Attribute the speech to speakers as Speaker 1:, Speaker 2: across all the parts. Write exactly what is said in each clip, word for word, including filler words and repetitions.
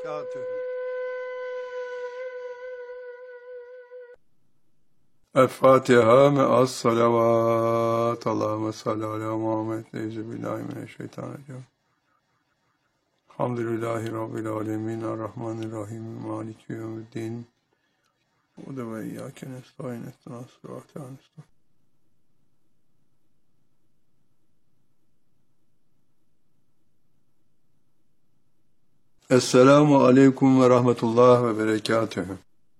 Speaker 1: وبركاته.
Speaker 2: الفاتحة مع الصلوات. اللهم صل على محمد. أعوذ بالله من الشيطان الرجيم. الحمد لله رب العالمين الرحمن الرحيم مالك يوم الدين. وإياك نستعين اهدنا الصراط المستقيم. Esselamu Aleyküm ve Rahmetullah ve Berekatühü.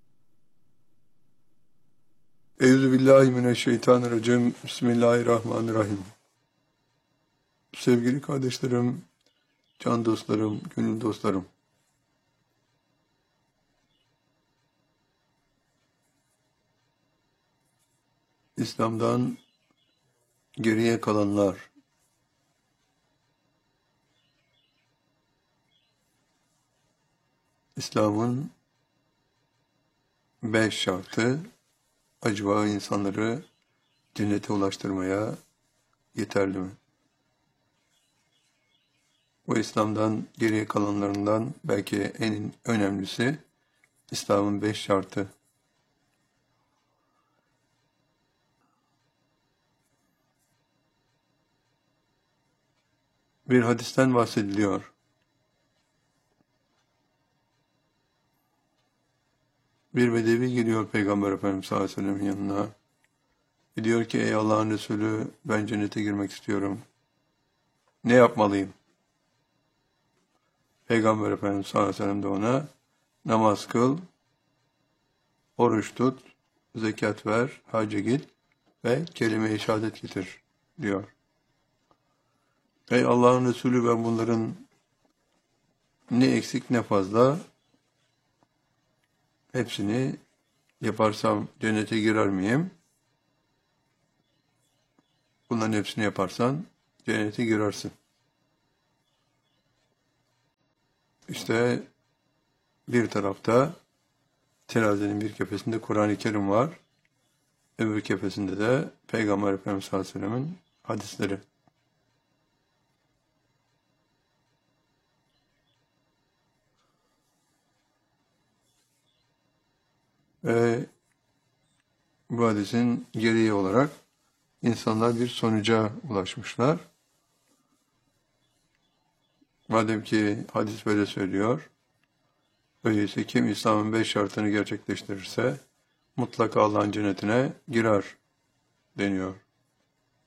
Speaker 2: Euzubillahimineşşeytanirracim. Bismillahirrahmanirrahim. Sevgili kardeşlerim, can dostlarım, gönül dostlarım. İslam'dan geriye kalanlar, İslam'ın beş şartı acaba insanları cennete ulaştırmaya yeterli mi? Bu İslam'dan geriye kalanlarından belki en önemlisi İslam'ın beş şartı. Bir hadisten bahsediliyor. Bir bedevi geliyor Peygamber Efendimiz sallallahu aleyhi ve sellem'in yanına. E diyor ki ey Allah'ın Resulü, ben cennete girmek istiyorum. Ne yapmalıyım? Peygamber Efendimiz sallallahu aleyhi ve sellem de ona namaz kıl, oruç tut, zekat ver, hacca git ve kelime-i şehadet getir diyor. Ey Allah'ın Resulü, ben bunların ne eksik ne fazla hepsini yaparsam cennete girer miyim? Bunların hepsini yaparsan cennete girersin. İşte bir tarafta terazinin bir kefesinde Kur'an-ı Kerim var. Öbür kefesinde de Peygamber Efendimiz sallallahu aleyhi ve sellem'in hadisleri. Ve bu hadisin gereği olarak insanlar bir sonuca ulaşmışlar. Madem ki hadis böyle söylüyor, öyleyse kim İslam'ın beş şartını gerçekleştirirse mutlaka Allah'ın cennetine girer deniyor.